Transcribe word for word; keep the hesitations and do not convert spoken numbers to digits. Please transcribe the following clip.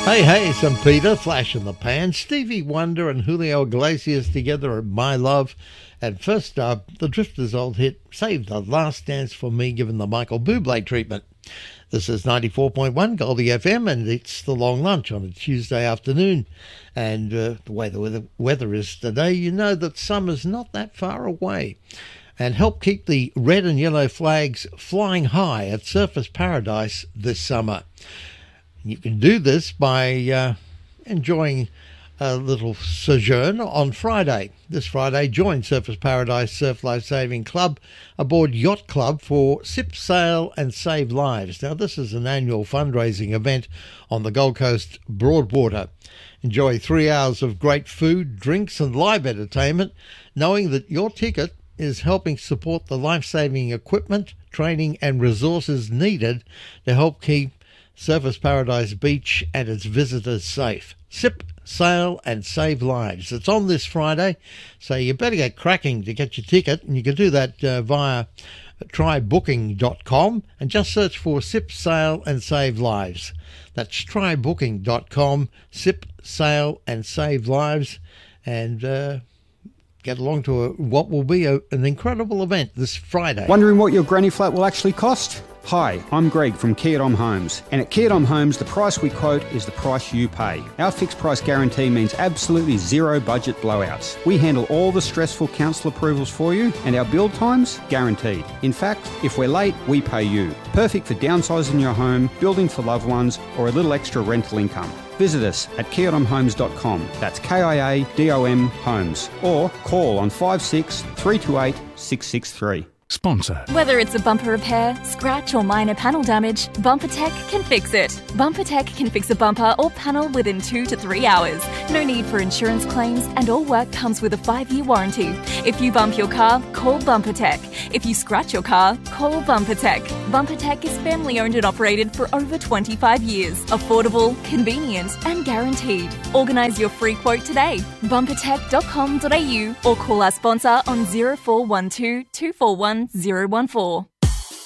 Hey, hey, some Peter, flash in the pan, Stevie Wonder and Julio Iglesias together at My Love. And first up, the Drifters' old hit, Save the Last Dance for Me, given the Michael Bublé treatment. This is ninety-four point one Goldie F M, and it's the long lunch on a Tuesday afternoon. And uh, the way the weather, weather is today, you know that summer's not that far away. And help keep the red and yellow flags flying high at Surfers Paradise this summer. You can do this by uh, enjoying a little sojourn on Friday. This Friday, join Surfers Paradise Surf Life Saving Club aboard Yacht Club for Sip, Sail and Save Lives. Now, this is an annual fundraising event on the Gold Coast Broadwater. Enjoy three hours of great food, drinks and live entertainment, knowing that your ticket is helping support the life-saving equipment, training and resources needed to help keep Surfers Paradise Beach and its visitors safe. Sip, sail and save lives. It's on this Friday, so you better get cracking to get your ticket, and you can do that uh, via try booking dot com and just search for Sip, Sail and Save Lives. That's try booking dot com, Sip, Sail and Save Lives, and uh, get along to a, what will be a, an incredible event this Friday. Wondering what your granny flat will actually cost? Hi, I'm Greg from Kia Dom Homes, and at Kia Dom Homes the price we quote is the price you pay. Our fixed price guarantee means absolutely zero budget blowouts. We handle all the stressful council approvals for you, and our build times guaranteed. In fact, if we're late, we pay you. Perfect for downsizing your home, building for loved ones, or a little extra rental income. Visit us at kia dom homes dot com, that's K I A D O M Homes, or call on five six three two eight six six three. Sponsor. Whether it's a bumper repair, scratch or minor panel damage, BumperTech can fix it. BumperTech can fix a bumper or panel within two to three hours. No need for insurance claims, and all work comes with a five-year warranty. If you bump your car, call BumperTech. If you scratch your car, call BumperTech. BumperTech is family owned and operated for over twenty-five years. Affordable, convenient and guaranteed. Organise your free quote today. bumper tech dot com dot a u or call our sponsor on zero four one two two four one zero one four.